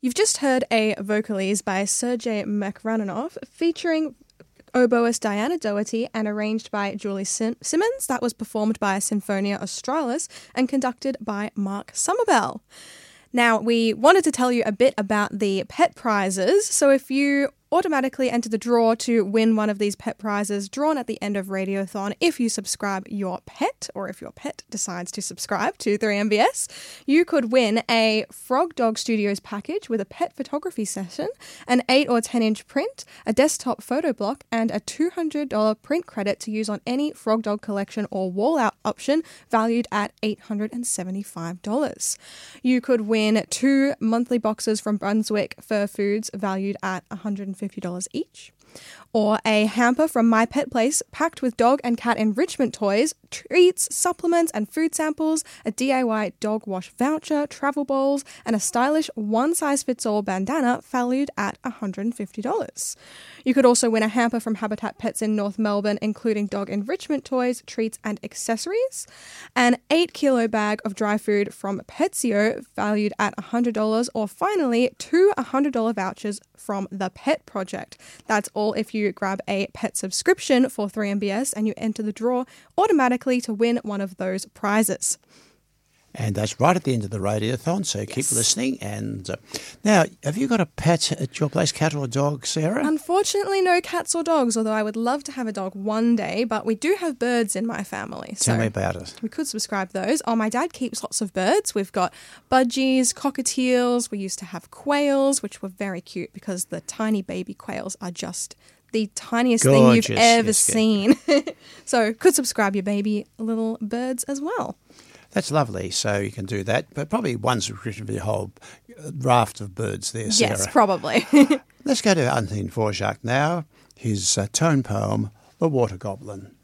You've just heard a vocalese by Sergei Makhranov featuring oboist Diana Doherty and arranged by Julie Simmons. That was performed by Sinfonia Australis and conducted by Mark Somervell. Now, we wanted to tell you a bit about the pet prizes. So if you automatically enter the draw to win one of these pet prizes drawn at the end of Radiothon, if you subscribe your pet, or if your pet decides to subscribe to 3MBS, you could win a Frog Dog Studios package with a pet photography session, an 8 or 10-inch print, a desktop photo block, and a $200 print credit to use on any Frog Dog collection or wall out option valued at $875. You could win 2 monthly boxes from Brunswick Fur Foods valued at $150 each, or a hamper from My Pet Place packed with dog and cat enrichment toys, treats, supplements and food samples, a DIY dog wash voucher, travel bowls, and a stylish one-size-fits-all bandana valued at $150. You could also win a hamper from Habitat Pets in North Melbourne, including dog enrichment toys, treats and accessories, an 8-kilo bag of dry food from Petsio valued at $100, or finally 2 $100 vouchers from The Pet Project. That's all if you grab a pet subscription for 3MBS and you enter the draw automatically to win one of those prizes. And that's right at the end of the Radiothon, so keep listening. And now, have you got a pet at your place, cat or dog, Sarah? Unfortunately, no cats or dogs, although I would love to have a dog one day, but we do have birds in my family. Tell me about it. We could subscribe those. Oh, my dad keeps lots of birds. We've got budgies, cockatiels. We used to have quails, which were very cute because the tiny baby quails are just the tiniest thing you've ever seen. So could subscribe your baby little birds as well. That's lovely. So you can do that, but probably one subscription for the whole raft of birds there, Sarah. Yes, probably. Let's go to Antonin Dvorak now. His tone poem, The Water Goblin.